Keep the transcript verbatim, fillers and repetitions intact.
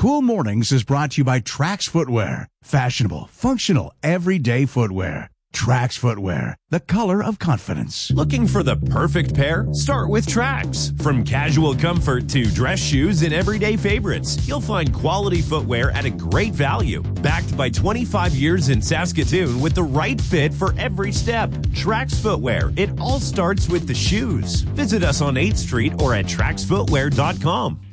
Cool Mornings is brought to you by Trax Footwear. Fashionable, functional, everyday footwear. Trax Footwear, the color of confidence. Looking for the perfect pair? Start with Trax. From casual comfort to dress shoes and everyday favorites, you'll find quality footwear at a great value. Backed by twenty-five years in Saskatoon with the right fit for every step. Trax Footwear, it all starts with the shoes. Visit us on eighth Street or at trax footwear dot com.